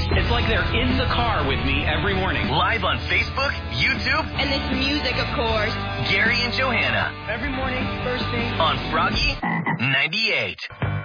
It's like they're in the car with me every morning. Live on Facebook, YouTube, and this music, of course. Gary and Johanna. Every morning, first thing. On Froggy 98.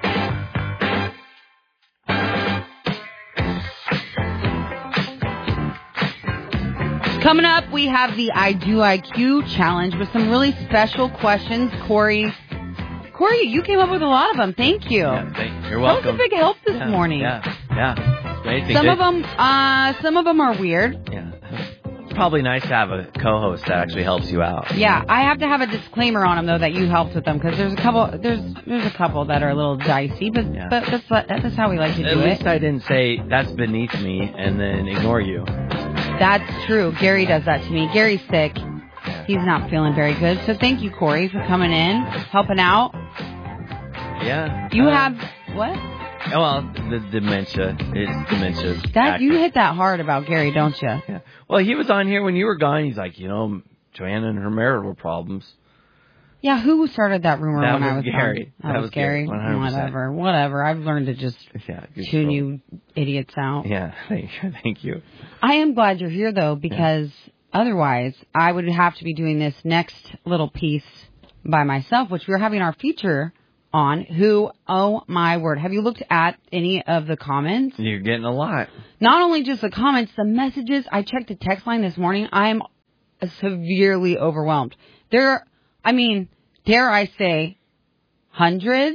Coming up, we have the I Do IQ challenge with some really special questions. Corey, you came up with a lot of them. Thank you. Yeah, you're welcome. That was a big help this morning. Yeah. Amazing. Some of them are weird. Yeah. It's probably nice to have a co-host that actually helps you out. Yeah, I have to have a disclaimer on them though that you helped with them because there's a couple that are a little dicey, but that's how we like to do it. At least I didn't say that's beneath me and then ignore you. That's true. Gary does that to me. Gary's sick. He's not feeling very good. So thank you, Corey, for coming in, helping out. Yeah. You have what? Oh, well, the dementia. It's dementia. You hit that hard about Gary, don't you? Yeah. Well, he was on here when you were gone. He's like, Joanna and her marital problems. Yeah, who started that rumor when I was Gary. Gone? That was Gary. 100%. Whatever. I've learned to just tune you idiots out. Yeah, thank you. I am glad you're here, though, because otherwise I would have to be doing this next little piece by myself, which we're having our feature on. Oh my word. Have you looked at any of the comments? You're getting a lot. Not only just the comments, the messages. I checked the text line this morning. I am severely overwhelmed. Dare I say hundreds,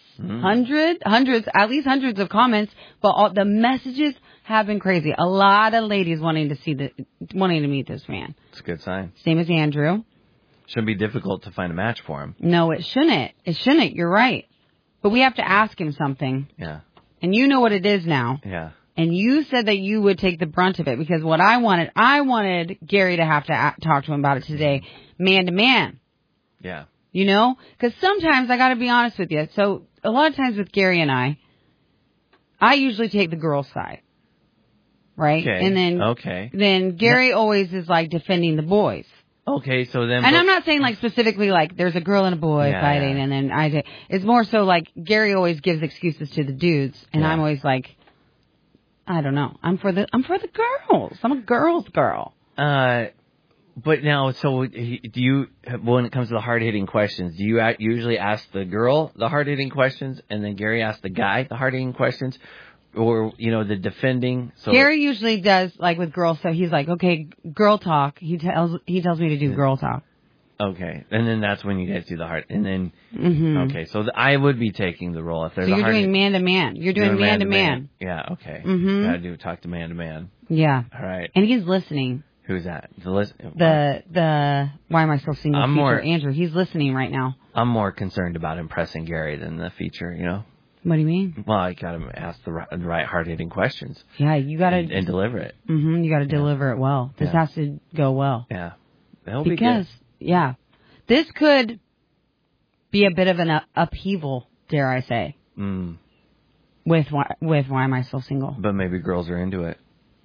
at least hundreds of comments, but the messages have been crazy. A lot of ladies wanting to meet this man. It's a good sign. Same as Andrew. Shouldn't be difficult to find a match for him. No, it shouldn't. You're right. But we have to ask him something. Yeah. And you know what it is now. Yeah. And you said that you would take the brunt of it because what I wanted Gary to have to talk to him about it today, man to man. Yeah. Because sometimes I got to be honest with you. So a lot of times with Gary and I usually take the girl side. Right? Okay. And then Gary always is like defending the boys. Okay, so then... And I'm not saying like specifically like there's a girl and a boy fighting and then it's more so like Gary always gives excuses to the dudes and I'm always like, I don't know. I'm for the girls. I'm a girl's girl. But now, so do you, when it comes to the hard-hitting questions, do you usually ask the girl the hard-hitting questions and then Gary asks the guy the hard-hitting questions? Or, the defending? So Gary usually does, like with girls, so he's like, okay, girl talk. He tells me to do girl talk. Okay. And then that's when you get to the hard, and then, okay, so I would be taking the role if there's so you're doing man to man. You're doing man to man. Yeah, okay. Mm-hmm. Talk to man to man. Yeah. All right. And he's listening. Who's that? The Why Am I So Single feature, Andrew. He's listening right now. I'm more concerned about impressing Gary than the feature, What do you mean? Well, I got to ask the right hard-hitting questions. Yeah, you got to... And deliver it. Mm-hmm, you got to deliver it well. This has to go well. Yeah. That'll be good. Because, this could be a bit of an upheaval, dare I say, with Why Am I So Single. But maybe girls are into it.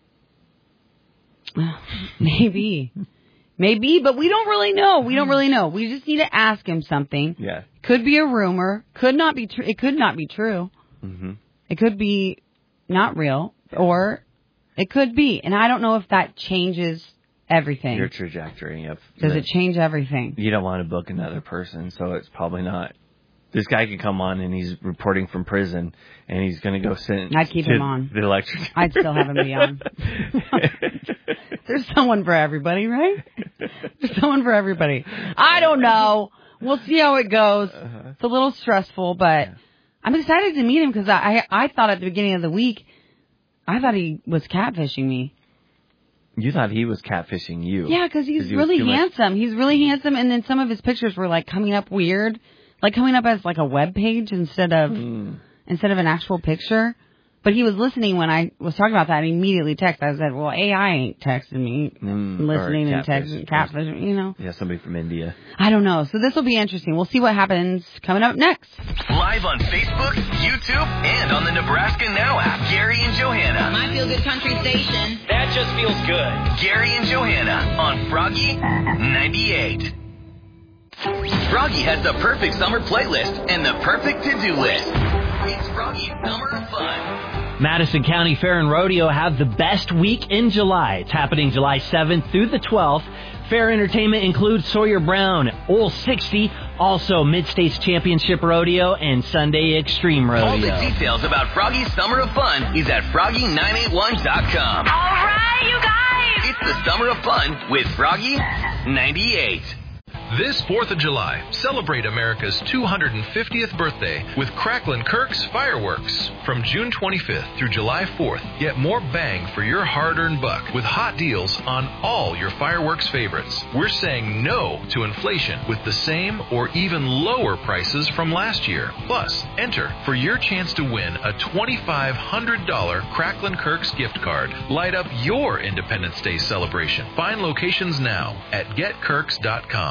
Maybe, but we don't really know. We just need to ask him something. Yeah. Could be a rumor. Could not be true. It could not be true. Mm-hmm. It could be not real, or it could be. And I don't know if that changes everything. Your trajectory. Does it change everything? You don't want to book another person, so it's probably not. This guy could come on and he's reporting from prison, and he's going to go sit. I'd keep him on. The electric. I'd still have him be on. There's someone for everybody, right? There's someone for everybody. I don't know. We'll see how it goes. It's a little stressful, but I'm excited to meet him because I thought at the beginning of the week, I thought he was catfishing me. You thought he was catfishing you? Yeah, because he's really handsome. He's really handsome, and then some of his pictures were like coming up weird. Like coming up as like a web page instead of an actual picture. But he was listening when I was talking about that and he immediately texted. I said, well, AI ain't texting me. Listening and texting, catfish, Yeah, somebody from India. I don't know. So this will be interesting. We'll see what happens coming up next. Live on Facebook, YouTube, and on the Nebraska Now app. Gary and Johanna. My feel-good country station. That just feels good. Gary and Johanna on Froggy 98. Froggy has the perfect summer playlist and the perfect to-do list. It's Froggy's Summer of Fun. Madison County Fair and Rodeo have the best week in July. It's happening July 7th through the 12th. Fair entertainment includes Sawyer Brown, Ole 60, also Mid-States Championship Rodeo, and Sunday Extreme Rodeo. All the details about Froggy's Summer of Fun is at Froggy981.com. All right, you guys! It's the Summer of Fun with Froggy 98. This 4th of July, celebrate America's 250th birthday with Cracklin' Kirk's Fireworks. From June 25th through July 4th, get more bang for your hard-earned buck with hot deals on all your fireworks favorites. We're saying no to inflation with the same or even lower prices from last year. Plus, enter for your chance to win a $2,500 Cracklin' Kirk's gift card. Light up your Independence Day celebration. Find locations now at getkirks.com.